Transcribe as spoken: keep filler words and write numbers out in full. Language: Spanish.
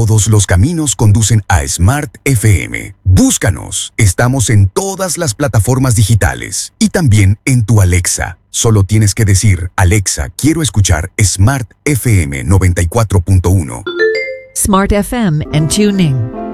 todos los caminos conducen a Smart F M. Búscanos. Estamos en todas las plataformas digitales y también en tu Alexa. Solo tienes que decir, Alexa, quiero escuchar Smart F M noventa y cuatro punto uno. Smart F M and TuneIn.